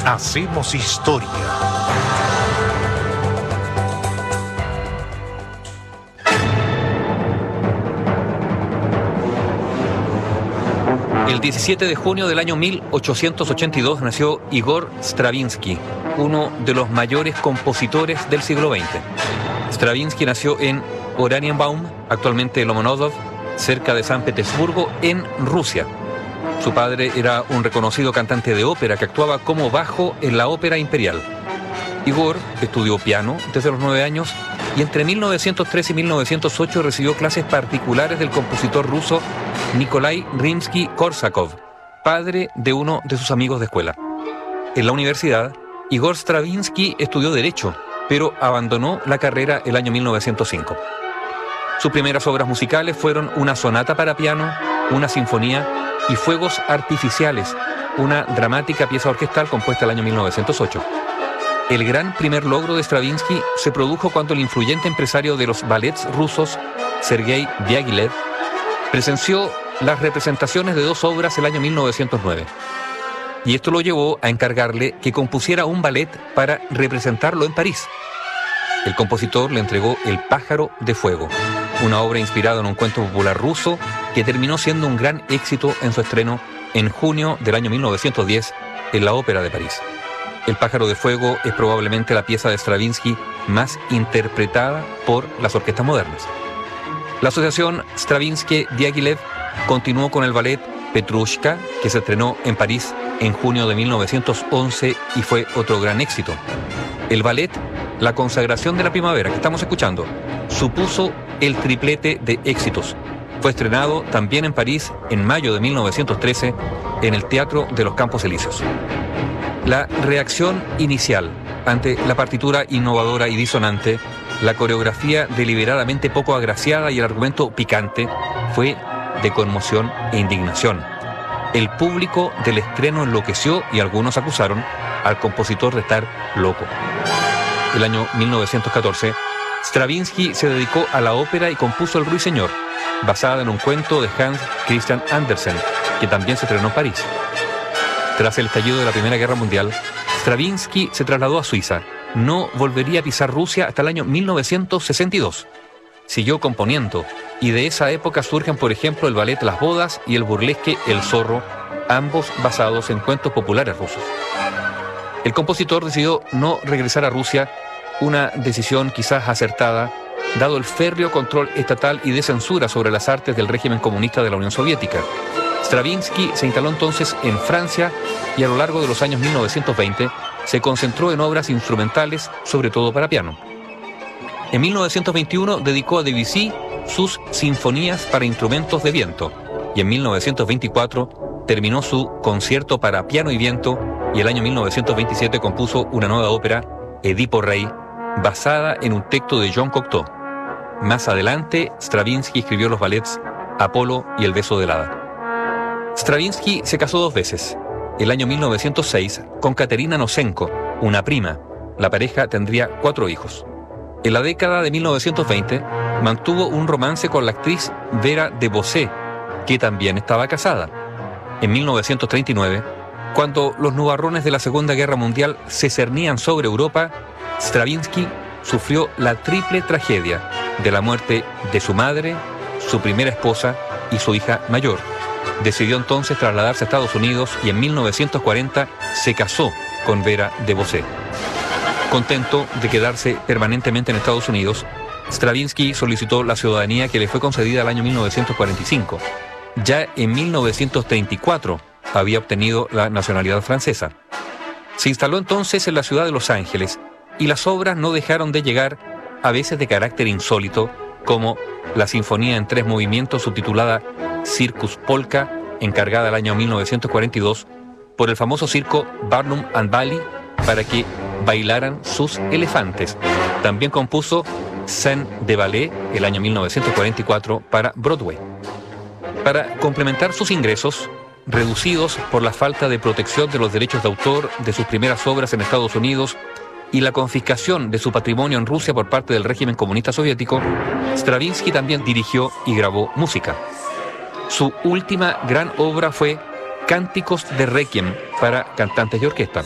Hacemos historia. El 17 de junio del año 1882 nació Igor Stravinsky, uno de los mayores compositores del siglo XX. Stravinsky nació en Oranienbaum, actualmente Lomonosov, cerca de San Petersburgo, en Rusia. Su padre era un reconocido cantante de ópera que actuaba como bajo en la Ópera Imperial. Igor estudió piano desde los 9 años y entre 1903 y 1908 recibió clases particulares del compositor ruso Nikolai Rimsky-Korsakov, padre de uno de sus amigos de escuela. En la universidad, Igor Stravinsky estudió Derecho, pero abandonó la carrera el año 1905. Sus primeras obras musicales fueron una sonata para piano, una sinfonía y Fuegos Artificiales, una dramática pieza orquestal compuesta el año 1908. El gran primer logro de Stravinsky se produjo cuando el influyente empresario de los ballets rusos, Sergei Diaghilev, presenció las representaciones de 2 obras el año 1909. Y esto lo llevó a encargarle que compusiera un ballet para representarlo en París. El compositor le entregó El pájaro de fuego, una obra inspirada en un cuento popular ruso que terminó siendo un gran éxito en su estreno en junio del año 1910 en la Ópera de París. El pájaro de fuego es probablemente la pieza de Stravinsky más interpretada por las orquestas modernas. La asociación Stravinsky-Diaghilev continuó con el ballet Petrushka, que se estrenó en París en junio de 1911 y fue otro gran éxito. El ballet La consagración de la primavera, que estamos escuchando, supuso el triplete de éxitos. Fue estrenado también en París en mayo de 1913 en el Teatro de los Campos Elíseos. La reacción inicial ante la partitura innovadora y disonante, la coreografía deliberadamente poco agraciada y el argumento picante fue de conmoción e indignación. El público del estreno enloqueció y algunos acusaron al compositor de estar loco. El año 1914, Stravinsky se dedicó a la ópera y compuso El Ruiseñor, basada en un cuento de Hans Christian Andersen, que también se estrenó en París. Tras el estallido de la Primera Guerra Mundial, Stravinsky se trasladó a Suiza. No volvería a pisar Rusia hasta el año 1962. Siguió componiendo, y de esa época surgen, por ejemplo, el ballet Las Bodas y el burlesque El Zorro, ambos basados en cuentos populares rusos. El compositor decidió no regresar a Rusia, una decisión quizás acertada, dado el férreo control estatal y de censura sobre las artes del régimen comunista de la Unión Soviética. Stravinsky se instaló entonces en Francia y a lo largo de los años 1920 se concentró en obras instrumentales, sobre todo para piano. En 1921 dedicó a Debussy sus sinfonías para instrumentos de viento y en 1924 terminó su concierto para piano y viento y el año 1927 compuso una nueva ópera, Edipo Rey, basada en un texto de Jean Cocteau. Más adelante, Stravinsky escribió los ballets Apolo y El beso del hada. Stravinsky se casó 2 veces. El año 1906 con Katerina Nosenko, una prima. La pareja tendría 4 hijos. En la década de 1920 mantuvo un romance con la actriz Vera de Bosé, que también estaba casada. En 1939, cuando los nubarrones de la Segunda Guerra Mundial se cernían sobre Europa, Stravinsky sufrió la triple tragedia de la muerte de su madre, su primera esposa y su hija mayor. Decidió entonces trasladarse a Estados Unidos y en 1940 se casó con Vera de Bosé. Contento de quedarse permanentemente en Estados Unidos, Stravinsky solicitó la ciudadanía que le fue concedida el año 1945. Ya en 1934 había obtenido la nacionalidad francesa. Se instaló entonces en la ciudad de Los Ángeles y las obras no dejaron de llegar, a veces de carácter insólito, como la Sinfonía en 3 movimientos subtitulada Circus Polka, encargada el año 1942 por el famoso circo Barnum and Bailey para que bailaran sus elefantes. También compuso Scène de Ballet el año 1944 para Broadway. Para complementar sus ingresos, reducidos por la falta de protección de los derechos de autor de sus primeras obras en Estados Unidos y la confiscación de su patrimonio en Rusia por parte del régimen comunista soviético, Stravinsky también dirigió y grabó música. Su última gran obra fue Cánticos de Requiem para cantantes y orquesta.